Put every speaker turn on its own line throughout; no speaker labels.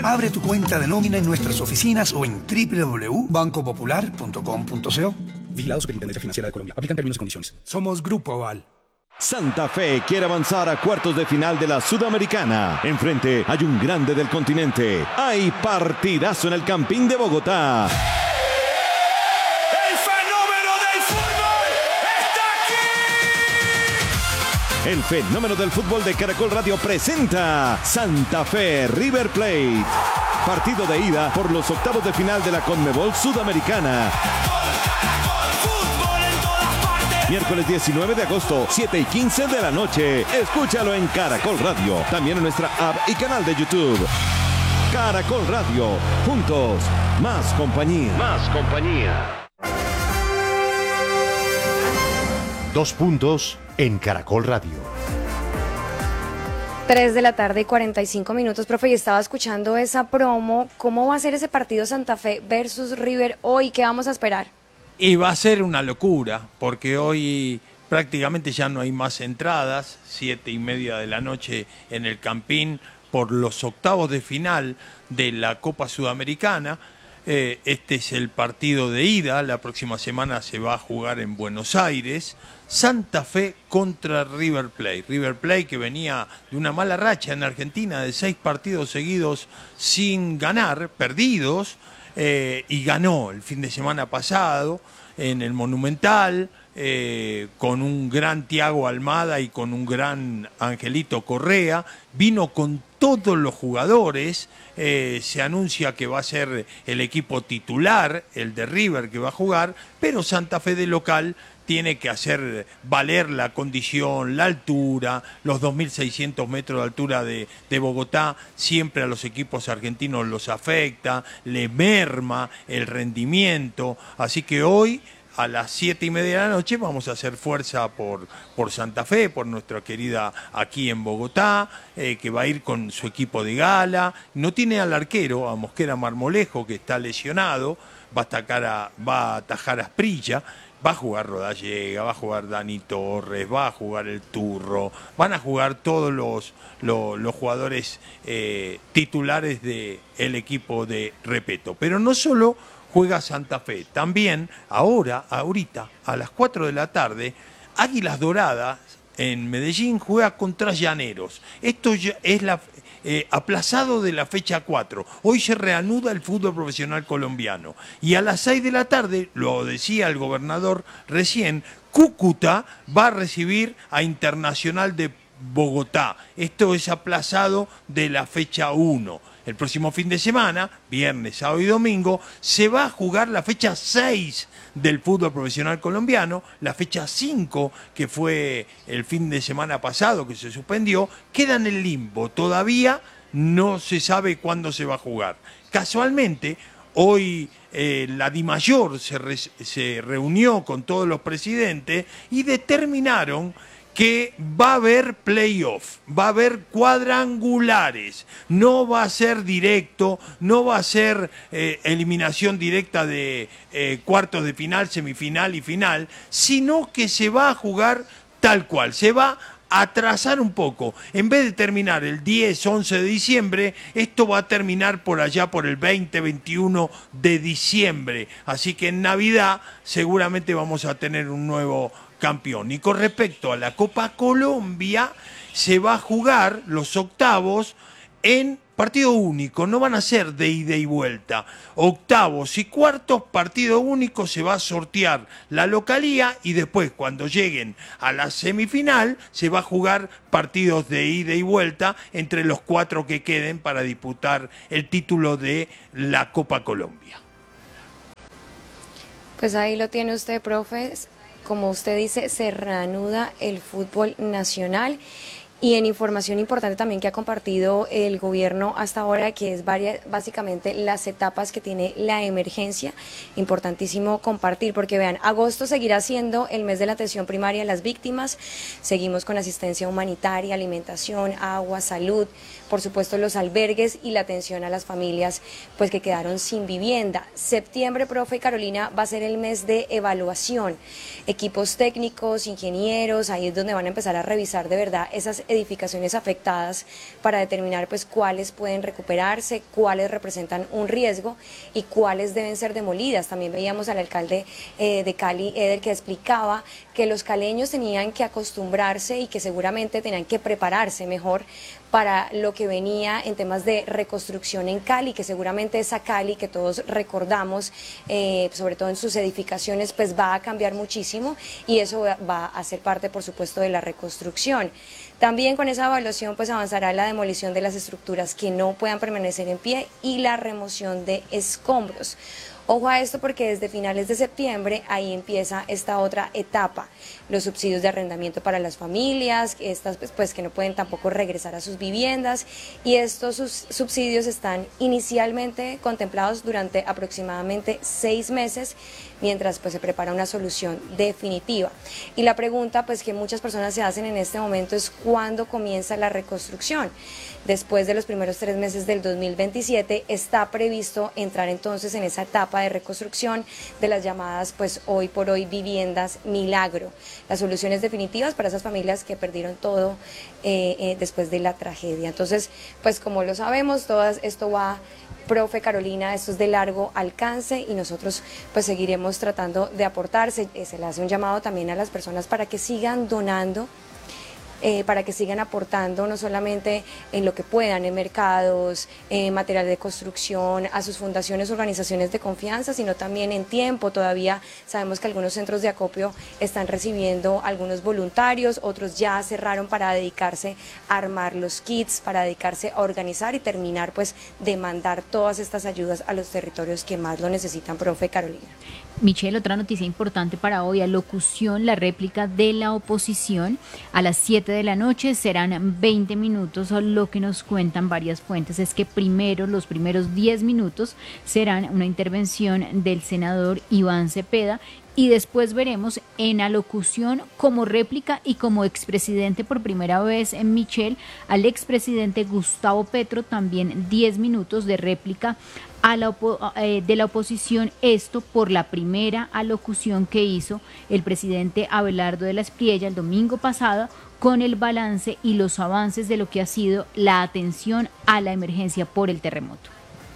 Abre tu cuenta de nómina en nuestras oficinas o en www.bancopopular.com.co.
Vigilado Superintendencia Financiera de Colombia. Aplican términos y condiciones.
Somos Grupo Aval.
Santa Fe quiere avanzar a cuartos de final de la Sudamericana. Enfrente hay un grande del continente. Hay partidazo en el Campín de Bogotá.
¡El fenómeno del fútbol está aquí!
El fenómeno del fútbol de Caracol Radio presenta Santa Fe River Plate. Partido de ida por los octavos de final de la Conmebol Sudamericana. Miércoles 19 de agosto, 7:15 de la noche. Escúchalo en Caracol Radio. También en nuestra app y canal de YouTube. Caracol Radio. Juntos, más compañía. Más compañía.
2 puntos en Caracol Radio.
3 de la tarde y 45 minutos, profe, y estaba escuchando esa promo. ¿Cómo va a ser ese partido Santa Fe versus River hoy? ¿Qué vamos a esperar?
Y va a ser una locura, porque hoy prácticamente ya no hay más entradas, 7:30 de la noche en el Campín por los octavos de final de la Copa Sudamericana. Este es el partido de ida, la próxima semana se va a jugar en Buenos Aires. Santa Fe contra River Plate. River Plate que venía de una mala racha en Argentina de 6 partidos seguidos sin ganar, perdidos. Y ganó el fin de semana pasado en el Monumental con un gran Thiago Almada y con un gran Angelito Correa. Vino con todos los jugadores. Se anuncia que va a ser el equipo titular, el de River que va a jugar, pero Santa Fe de local tiene que hacer valer la condición, la altura, los 2.600 metros de altura de Bogotá, siempre a los equipos argentinos los afecta, le merma el rendimiento, así que hoy a las 7:30 de la noche vamos a hacer fuerza por Santa Fe, por nuestra querida aquí en Bogotá, que va a ir con su equipo de gala, no tiene al arquero, a Mosquera Marmolejo, que está lesionado, va a atajar a Asprilla. Va a jugar Rodallega, va a jugar Dani Torres, va a jugar el Turro, van a jugar todos los jugadores titulares del equipo de Repeto. Pero no solo juega Santa Fe, también ahorita, a las 4 de la tarde, Águilas Doradas en Medellín juega contra Llaneros. Esto ya es aplazado de la fecha 4. Hoy se reanuda el fútbol profesional colombiano. Y a las 6 de la tarde, lo decía el gobernador recién, Cúcuta va a recibir a Internacional de Bogotá. Esto es aplazado de la fecha 1. El próximo fin de semana, viernes, sábado y domingo, se va a jugar la fecha 6 del fútbol profesional colombiano, la fecha 5, que fue el fin de semana pasado, que se suspendió, queda en el limbo. Todavía no se sabe cuándo se va a jugar. Casualmente, hoy la DIMAYOR se reunió con todos los presidentes y determinaron que va a haber playoff, va a haber cuadrangulares, no va a ser directo, no va a ser eliminación directa de cuartos de final, semifinal y final, sino que se va a jugar tal cual, se va a atrasar un poco. En vez de terminar el 10, 11 de diciembre, esto va a terminar por allá por el 20, 21 de diciembre. Así que en Navidad seguramente vamos a tener un nuevo campeón. Y con respecto a la Copa Colombia, se va a jugar los octavos en partido único, no van a ser de ida y vuelta. Octavos y cuartos, partido único, se va a sortear la localía y después cuando lleguen a la semifinal se va a jugar partidos de ida y vuelta entre los 4 que queden para disputar el título de la Copa Colombia.
Pues ahí lo tiene usted, profe. Como usted dice, se reanuda el fútbol nacional. Y en información importante también que ha compartido el gobierno hasta ahora, que es básicamente las etapas que tiene la emergencia, importantísimo compartir, porque vean, agosto seguirá siendo el mes de la atención primaria a las víctimas, seguimos con asistencia humanitaria, alimentación, agua, salud, por supuesto los albergues y la atención a las familias pues que quedaron sin vivienda. Septiembre, profe Carolina, va a ser el mes de evaluación. Equipos técnicos, ingenieros, ahí es donde van a empezar a revisar de verdad esas edificaciones afectadas para determinar pues cuáles pueden recuperarse, cuáles representan un riesgo y cuáles deben ser demolidas. También veíamos al alcalde de Cali, Eder, que explicaba que los caleños tenían que acostumbrarse y que seguramente tenían que prepararse mejor para lo que venía en temas de reconstrucción en Cali, que seguramente esa Cali que todos recordamos, sobre todo en sus edificaciones, pues va a cambiar muchísimo y eso va a ser parte, por supuesto, de la reconstrucción. También con esa evaluación pues avanzará la demolición de las estructuras que no puedan permanecer en pie y la remoción de escombros. Ojo a esto porque desde finales de septiembre ahí empieza esta otra etapa, los subsidios de arrendamiento para las familias, estas pues que no pueden tampoco regresar a sus viviendas, y estos subsidios están inicialmente contemplados durante aproximadamente 6 meses, mientras pues se prepara una solución definitiva. Y la pregunta pues que muchas personas se hacen en este momento es ¿cuándo comienza la reconstrucción? Después de los primeros 3 meses del 2027 está previsto entrar entonces en esa etapa de reconstrucción de las llamadas pues hoy por hoy viviendas milagro, las soluciones definitivas para esas familias que perdieron todo después de la tragedia. Entonces pues como lo sabemos, esto va, profe Carolina, esto es de largo alcance y nosotros pues seguiremos tratando de aportar. Se le hace un llamado también a las personas para que sigan donando, para que sigan aportando no solamente en lo que puedan, en mercados, en material de construcción, a sus fundaciones, organizaciones de confianza, sino también en tiempo. Todavía sabemos que algunos centros de acopio están recibiendo algunos voluntarios, otros ya cerraron para dedicarse a armar los kits, para dedicarse a organizar y terminar pues de mandar todas estas ayudas a los territorios que más lo necesitan, profe Carolina.
Michelle, otra noticia importante para hoy, alocución, la réplica de la oposición a las 7 de la noche, serán 20 minutos, lo que nos cuentan varias fuentes es que los primeros 10 minutos serán una intervención del senador Iván Cepeda y después veremos en alocución como réplica y como expresidente por primera vez en Michelle al expresidente Gustavo Petro, también 10 minutos de réplica de la oposición, esto por la primera alocución que hizo el presidente Abelardo de la Espriella el domingo pasado con el balance y los avances de lo que ha sido la atención a la emergencia por el terremoto.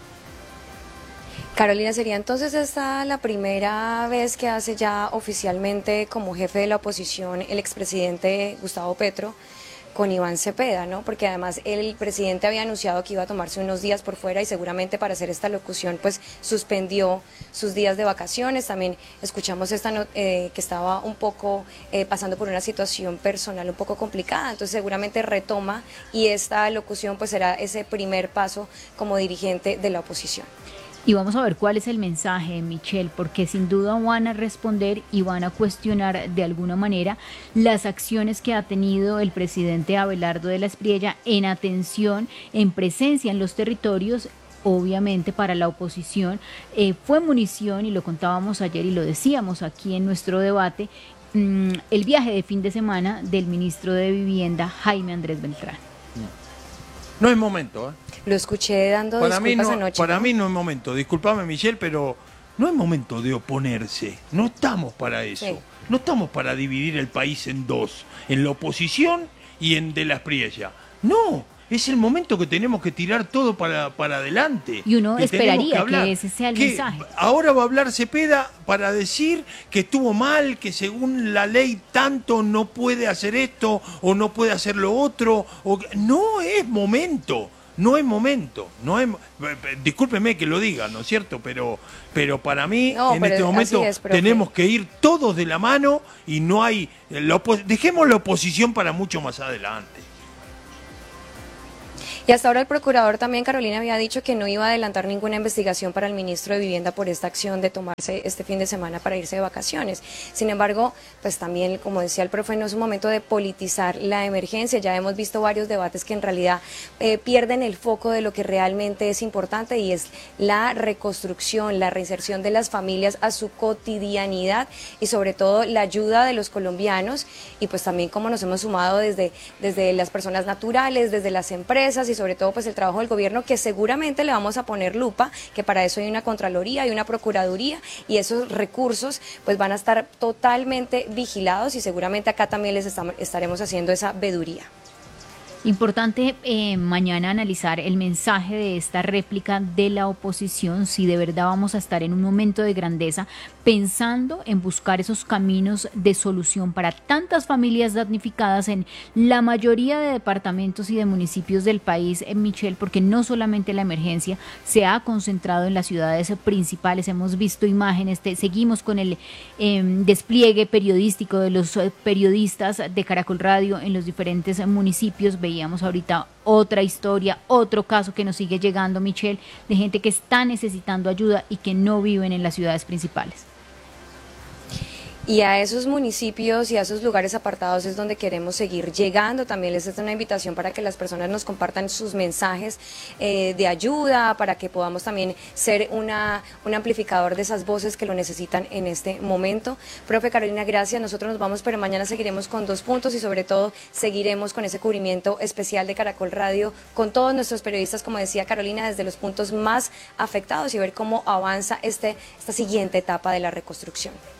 Carolina, ¿sería entonces esta la primera vez que hace ya oficialmente como jefe de la oposición el expresidente Gustavo Petro con Iván Cepeda, ¿no? Porque además el presidente había anunciado que iba a tomarse unos días por fuera y seguramente para hacer esta locución pues suspendió sus días de vacaciones. También escuchamos que estaba un poco pasando por una situación personal un poco complicada, entonces seguramente retoma y esta locución pues será ese primer paso como dirigente de la oposición.
Y vamos a ver cuál es el mensaje, Michelle, porque sin duda van a responder y van a cuestionar de alguna manera las acciones que ha tenido el presidente Abelardo de la Espriella en atención, en presencia en los territorios. Obviamente para la oposición fue munición, y lo contábamos ayer y lo decíamos aquí en nuestro debate, el viaje de fin de semana del ministro de Vivienda, Jaime Andrés Beltrán.
No es momento, ¿eh?
Lo escuché dando disculpas anoche.
Para mí no es momento. Disculpame, Michelle, pero no es momento de oponerse. No estamos para eso. Sí. No estamos para dividir el país en dos, en la oposición y en de la Espriella. No, es el momento que tenemos que tirar todo para adelante.
Y uno esperaría que ese sea el mensaje.
Ahora va a hablar Cepeda para decir que estuvo mal, que según la ley tanto no puede hacer esto o no puede hacer lo otro. No es momento. No es momento, discúlpeme que lo diga, ¿no es cierto? Pero para mí en este momento tenemos que ir todos de la mano y no hay, dejemos la oposición para mucho más adelante.
Y hasta ahora el procurador también, Carolina, había dicho que no iba a adelantar ninguna investigación para el ministro de Vivienda por esta acción de tomarse este fin de semana para irse de vacaciones. Sin embargo, pues también, como decía el profe, no es un momento de politizar la emergencia. Ya hemos visto varios debates que en realidad pierden el foco de lo que realmente es importante, y es la reconstrucción, la reinserción de las familias a su cotidianidad y sobre todo la ayuda de los colombianos, y pues también cómo nos hemos sumado desde las personas naturales, desde las empresas y sobre todo pues el trabajo del gobierno, que seguramente le vamos a poner lupa, que para eso hay una Contraloría, hay una Procuraduría, y esos recursos pues van a estar totalmente vigilados, y seguramente acá también les estaremos haciendo esa veduría.
Importante mañana analizar el mensaje de esta réplica de la oposición, si de verdad vamos a estar en un momento de grandeza pensando en buscar esos caminos de solución para tantas familias damnificadas en la mayoría de departamentos y de municipios del país, Michelle, porque no solamente la emergencia se ha concentrado en las ciudades principales, hemos visto imágenes, seguimos con el despliegue periodístico de los periodistas de Caracol Radio en los diferentes municipios. Veíamos ahorita otra historia, otro caso que nos sigue llegando, Michelle, de gente que está necesitando ayuda y que no viven en las ciudades principales.
Y a esos municipios y a esos lugares apartados es donde queremos seguir llegando. También les es una invitación para que las personas nos compartan sus mensajes de ayuda, para que podamos también ser un amplificador de esas voces que lo necesitan en este momento. Profe Carolina, gracias. Nosotros nos vamos, pero mañana seguiremos con 2 puntos y sobre todo seguiremos con ese cubrimiento especial de Caracol Radio con todos nuestros periodistas, como decía Carolina, desde los puntos más afectados, y ver cómo avanza esta siguiente etapa de la reconstrucción.